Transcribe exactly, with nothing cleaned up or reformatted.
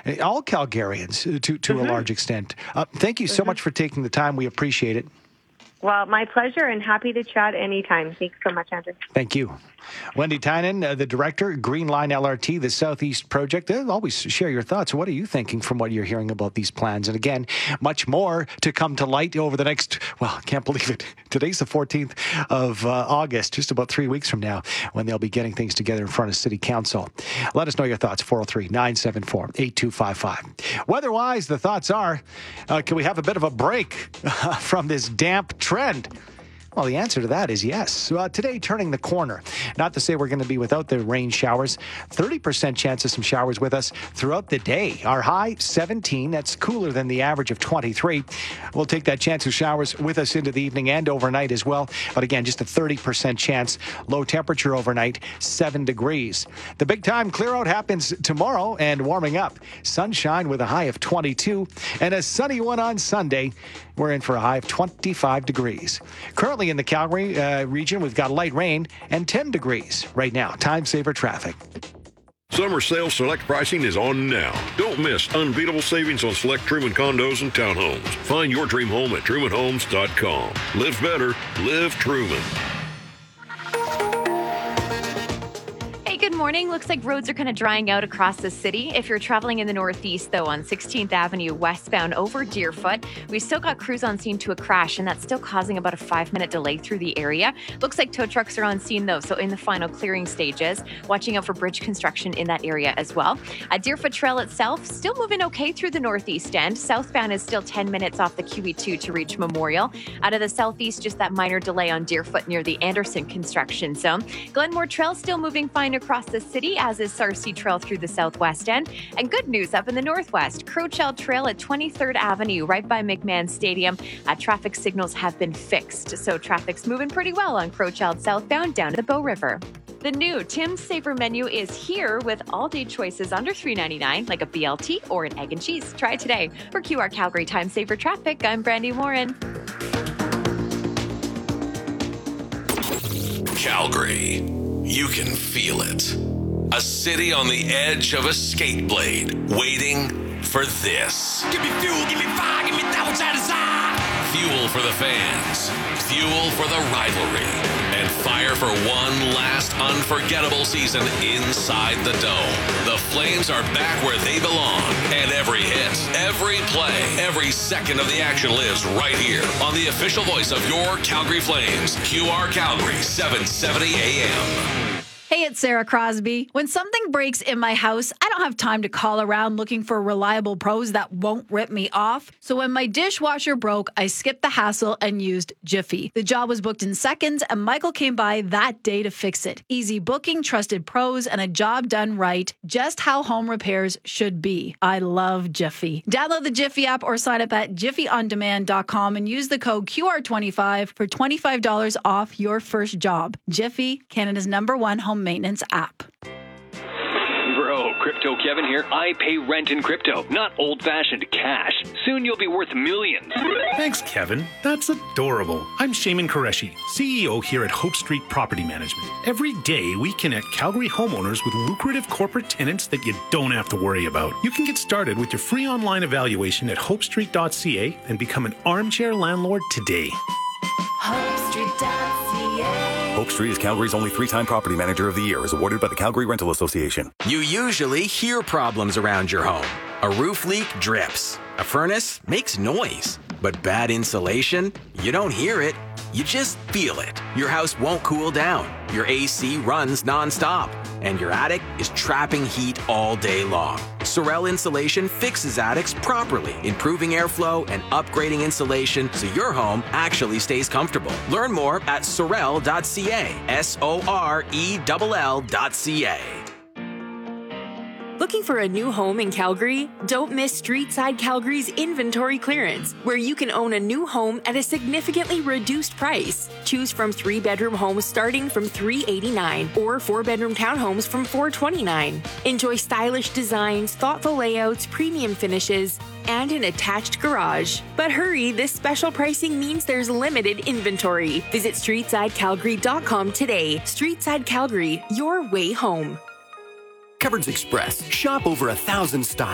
all Calgarians uh, to, to mm-hmm. a large extent. Uh, thank you so mm-hmm. much for taking the time. We appreciate it. Well, my pleasure, and happy to chat anytime. Thanks so much, Andrew. Thank you. Wendy Tynan, uh, the director, Green Line L R T, the Southeast Project. Uh, always share your thoughts. What are you thinking from what you're hearing about these plans? And again, much more to come to light over the next, well, I can't believe it. Today's the fourteenth of uh, August, just about three weeks from now, when they'll be getting things together in front of City Council. Let us know your thoughts, four oh three, nine seven four, eight two five five. Weather-wise, the thoughts are, uh, can we have a bit of a break uh, from this damp trend? Well, the answer to that is yes. Uh, today, turning the corner. Not to say we're going to be without the rain showers. thirty percent chance of some showers with us throughout the day. Our high, seventeen. That's cooler than the average of twenty-three. We'll take that chance of showers with us into the evening and overnight as well. But again, just a thirty percent chance. Low temperature overnight, seven degrees. The big time clear out happens tomorrow and warming up. Sunshine with a high of twenty-two. And a sunny one on Sunday. We're in for a high of twenty-five degrees. Currently in the Calgary uh, region, we've got light rain and ten degrees right now. Time saver traffic. Summer sale select pricing is on now. Don't miss unbeatable savings on select Truman condos and townhomes. Find your dream home at truman homes dot com. Live better. Live Truman. Good morning. Looks like roads are kind of drying out across the city. If you're traveling in the northeast, though, on sixteenth Avenue westbound over Deerfoot, we still got crews on scene to a crash, and that's still causing about a five-minute delay through the area. Looks like tow trucks are on scene, though, so in the final clearing stages. Watching out for bridge construction in that area as well. At Deerfoot Trail itself, still moving okay through the northeast end. Southbound is still ten minutes off the Q E two to reach Memorial. Out of the southeast, just that minor delay on Deerfoot near the Anderson construction zone. Glenmore Trail still moving fine across the city, as is Sarcee Trail through the southwest end. And good news up in the northwest, Crowchild Trail at twenty-third Avenue, right by McMahon Stadium. Uh, traffic signals have been fixed, so traffic's moving pretty well on Crowchild southbound down to the Bow River. The new Tim's Saver menu is here with all-day choices under three ninety-nine, like a B L T or an egg and cheese. Try today. For Q R Calgary Time Saver Traffic, I'm Brandy Warren. Calgary. You can feel it. A city on the edge of a skate blade, waiting for this. Give me fuel, give me fire, give me that which I desire. Fuel for the fans, fuel for the rivalry, and fire for one last unforgettable season inside the Dome. The Flames are back where they belong, and every hit, every play, every second of the action lives right here on the official voice of your Calgary Flames, Q R Calgary, seven seventy A M. Hey, it's Sarah Crosby. When something breaks in my house, I don't have time to call around looking for reliable pros that won't rip me off. So when my dishwasher broke, I skipped the hassle and used Jiffy. The job was booked in seconds, and Michael came by that day to fix it. Easy booking, trusted pros, and a job done right. Just how home repairs should be. I love Jiffy. Download the Jiffy app or sign up at jiffy on demand dot com and use the code Q R twenty-five for twenty-five dollars off your first job. Jiffy, Canada's number one home maintenance app. Bro, Crypto Kevin here. I pay rent in crypto, not old-fashioned cash. Soon you'll be worth millions. Thanks, Kevin. That's adorable. I'm Shaman Qureshi, C E O here at Hope Street Property Management. Every day, we connect Calgary homeowners with lucrative corporate tenants that you don't have to worry about. You can get started with your free online evaluation at hope street dot c a and become an armchair landlord today. hope street dot c a Hope Street is Calgary's only three-time property manager of the year, as awarded by the Calgary Rental Association. You usually hear problems around your home. A roof leak drips. A furnace makes noise. But bad insulation? You don't hear it. You just feel it. Your house won't cool down. Your A C runs nonstop. And your attic is trapping heat all day long. Sorel Insulation fixes attics properly, improving airflow and upgrading insulation so your home actually stays comfortable. Learn more at sorel dot c a. S O R E L L dot C A. Looking for a new home in Calgary? Don't miss Streetside Calgary's inventory clearance, where you can own a new home at a significantly reduced price. Choose from three-bedroom homes starting from three hundred eighty-nine dollars or four-bedroom townhomes from four hundred twenty-nine dollars. Enjoy stylish designs, thoughtful layouts, premium finishes, and an attached garage. But hurry, this special pricing means there's limited inventory. Visit streetside calgary dot com today. Streetside Calgary, your way home. Coverage Express. Shop over a thousand styles.